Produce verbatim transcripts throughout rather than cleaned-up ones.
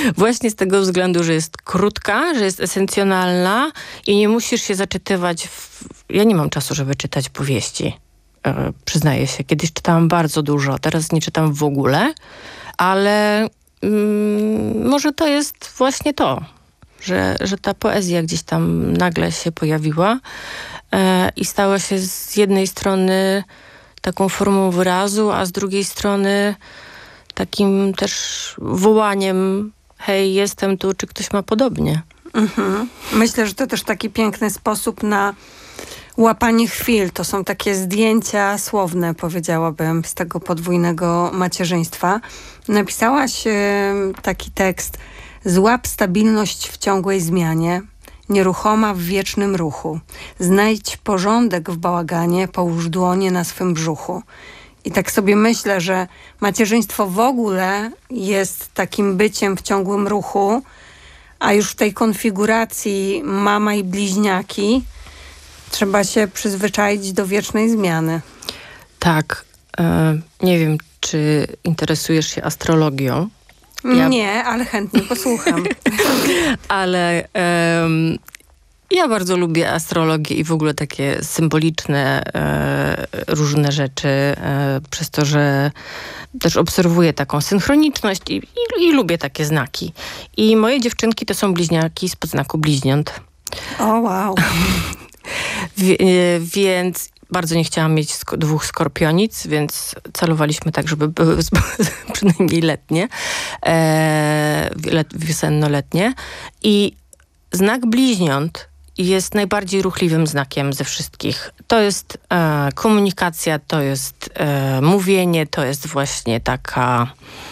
Właśnie z tego względu, że jest krótka, że jest esencjonalna i nie musisz się zaczytywać. W... Ja nie mam czasu, żeby czytać powieści. E, przyznaję się. Kiedyś czytałam bardzo dużo, teraz nie czytam w ogóle, ale mm, może to jest właśnie to, że, że ta poezja gdzieś tam nagle się pojawiła e, i stała się z jednej strony taką formą wyrazu, a z drugiej strony takim też wołaniem: hej, jestem tu, czy ktoś ma podobnie? Mhm. Myślę, że to też taki piękny sposób na łapanie chwil. To są takie zdjęcia słowne, powiedziałabym, z tego podwójnego macierzyństwa. Napisałaś y, taki tekst: złap stabilność w ciągłej zmianie, nieruchoma w wiecznym ruchu. Znajdź porządek w bałaganie, połóż dłonie na swym brzuchu. I tak sobie myślę, że macierzyństwo w ogóle jest takim byciem w ciągłym ruchu, a już w tej konfiguracji mama i bliźniaki trzeba się przyzwyczaić do wiecznej zmiany. Tak. E, nie wiem, czy interesujesz się astrologią. Ja... Nie, ale chętnie posłucham. ale um, ja bardzo lubię astrologię i w ogóle takie symboliczne e, różne rzeczy, e, przez to, że też obserwuję taką synchroniczność i, i, i lubię takie znaki. I moje dziewczynki to są bliźniaki z podznaku bliźniąt. O, wow. Wie, więc bardzo nie chciałam mieć sk- dwóch skorpionic, więc celowaliśmy tak, żeby były przynajmniej letnie, e, let, wiosenno-letnie. I znak bliźniąt jest najbardziej ruchliwym znakiem ze wszystkich. To jest e, komunikacja, to jest e, mówienie, to jest właśnie taka...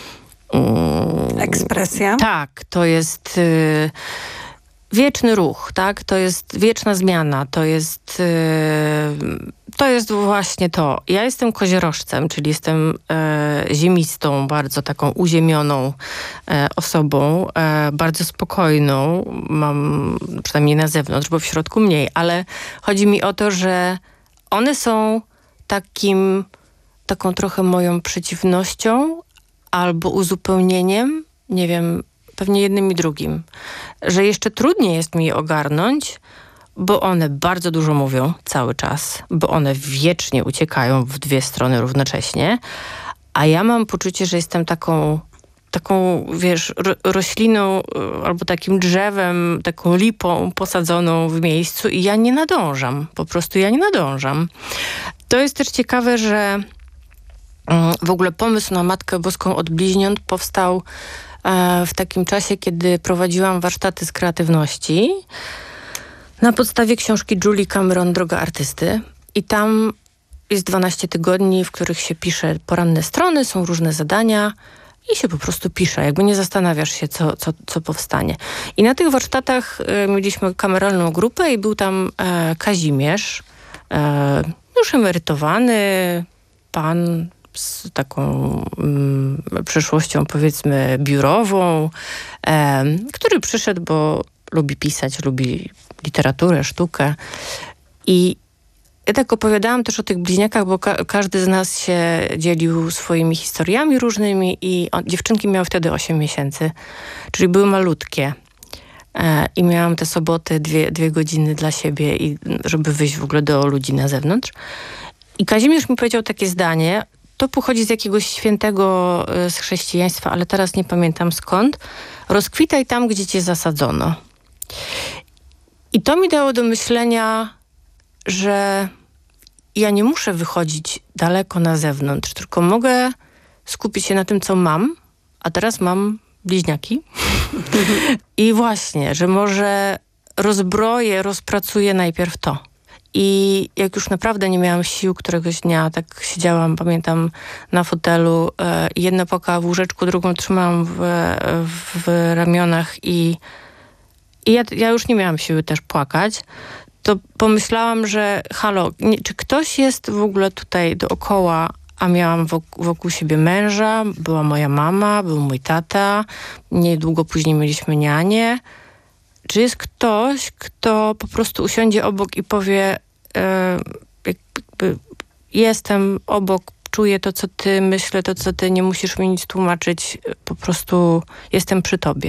Mm, ekspresja. Tak, to jest... Y, wieczny ruch, tak? To jest wieczna zmiana, to jest, yy, to jest właśnie to. Ja jestem koziorożcem, czyli jestem yy, ziemistą, bardzo taką uziemioną yy, osobą, yy, bardzo spokojną, mam przynajmniej na zewnątrz, bo w środku mniej, ale chodzi mi o to, że one są takim, taką trochę moją przeciwnością albo uzupełnieniem, nie wiem, pewnie jednym i drugim. Że jeszcze trudniej jest mi je ogarnąć, bo one bardzo dużo mówią cały czas, bo one wiecznie uciekają w dwie strony równocześnie, a ja mam poczucie, że jestem taką, taką wiesz, ro- rośliną albo takim drzewem, taką lipą posadzoną w miejscu i ja nie nadążam. Po prostu ja nie nadążam. To jest też ciekawe, że w ogóle pomysł na Matkę Boską od bliźniąt powstał w takim czasie, kiedy prowadziłam warsztaty z kreatywności na podstawie książki Julie Cameron Droga artysty. I tam jest dwanaście tygodni, w których się pisze poranne strony, są różne zadania i się po prostu pisze. Jakby nie zastanawiasz się, co, co, co powstanie. I na tych warsztatach e, mieliśmy kameralną grupę i był tam e, Kazimierz, e, już emerytowany pan z taką mm, przeszłością, powiedzmy, biurową, e, który przyszedł, bo lubi pisać, lubi literaturę, sztukę. I ja tak opowiadałam też o tych bliźniakach, bo ka- każdy z nas się dzielił swoimi historiami różnymi i on, dziewczynki miały wtedy osiem miesięcy, czyli były malutkie. E, I miałam te soboty dwie, dwie godziny dla siebie, i żeby wyjść w ogóle do ludzi na zewnątrz. I Kazimierz mi powiedział takie zdanie, to pochodzi z jakiegoś świętego z chrześcijaństwa, ale teraz nie pamiętam skąd. Rozkwitaj tam, gdzie cię zasadzono. I to mi dało do myślenia, że ja nie muszę wychodzić daleko na zewnątrz, tylko mogę skupić się na tym, co mam, a teraz mam bliźniaki. I właśnie, że może rozbroję, rozpracuję najpierw to. I jak już naprawdę nie miałam sił, któregoś dnia tak siedziałam, pamiętam, na fotelu, e, jedna płakała w łóżeczku, drugą trzymałam w, w ramionach i, i ja, ja już nie miałam siły też płakać, to pomyślałam, że halo, nie, czy ktoś jest w ogóle tutaj dookoła, a miałam wokół, wokół siebie męża, była moja mama, był mój tata, niedługo później mieliśmy nianię. Czy jest ktoś, kto po prostu usiądzie obok i powie, e, jakby, jestem obok, czuję to, co ty, myślę to, co ty, nie musisz mi nic tłumaczyć, po prostu jestem przy tobie.